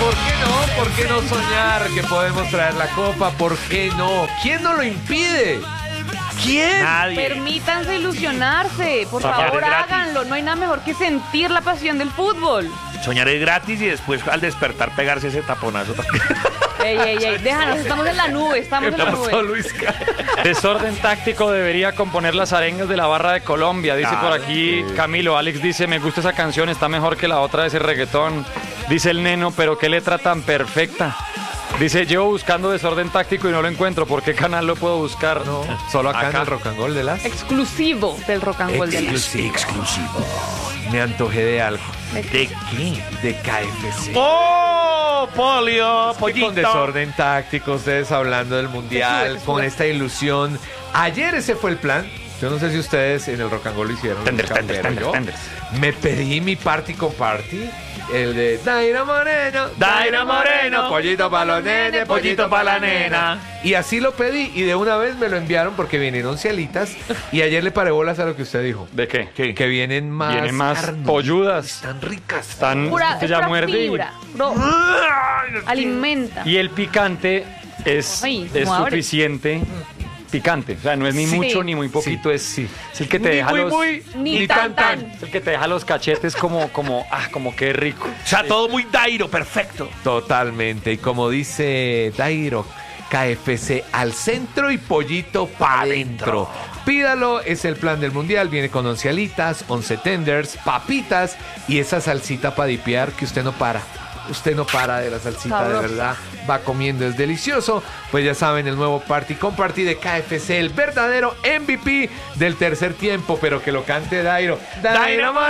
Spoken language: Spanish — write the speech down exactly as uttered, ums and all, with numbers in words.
¿Por qué no? ¿Por qué no soñar que podemos traer la copa? ¿Por qué no? ¿Quién no lo impide? ¿Quién? Nadie. Permítanse ilusionarse, por Soñar favor es gratis. háganlo. No hay nada mejor que sentir la pasión del fútbol. Soñar es gratis y después al despertar pegarse ese taponazo. Ey, ey, ey, déjanos, estamos en la nube, estamos en la Pasó nube. Luis Ca- Desorden táctico debería componer las arengas de la barra de Colombia. Dice Claro, por aquí sí. Camilo. Alex dice, me gusta esa canción, está mejor que la otra de ese reggaetón. Dice el Neno, pero qué letra tan perfecta. Dice, llevo buscando desorden táctico y no lo encuentro. ¿Por qué canal lo puedo buscar? No, solo acá, en Acá. el Rock and Roll de las. Exclusivo del rock and roll de la... Exclusivo. Exclusivo. Me antojé de algo. ¿De qué? De K F C. ¡Oh! Polio, Es que pollito. con desorden táctico, ustedes hablando del mundial, Sube, con sube. esta ilusión. Ayer ese fue el plan. Yo no sé si ustedes en el Rock and Roll lo hicieron. Tenders, Luis tenders, Campero, tenders, yo. tenders. Me pedí mi party con party. El de Daira Moreno, Daira Moreno, pollito pa' los nenes, pollito pa' la nena. Y así lo pedí y de una vez me lo enviaron porque vinieron cielitas. Y ayer le paré bolas a lo que usted dijo. ¿De qué? Que vienen más, Vienen más carnudas, polludas. Están ricas. Están Pura, que es ya pura muerde y- fibra, bro, alimenta. Y el picante es, Ay, es ¿cómo abre? suficiente. Picante, o sea, no es ni Sí. mucho ni muy poquito, Sí, es, sí. es el que te Ni deja muy, los, muy, Ni tan, tan. es el que te deja los cachetes como, como, ah, como que rico. O sea, todo muy dairo, perfecto. Totalmente. Y como dice Dairo, K F C al centro y pollito pa' adentro. Pídalo, es el plan del mundial. Viene con once alitas, once tenders, papitas y esa salsita para dipear que usted no para. Usted no para de la salsita, Sabroso. de verdad. Va comiendo, es delicioso. Pues ya saben, el nuevo Party con Party de K F C, el verdadero M V P del tercer tiempo, pero que lo cante Dairo. Dairo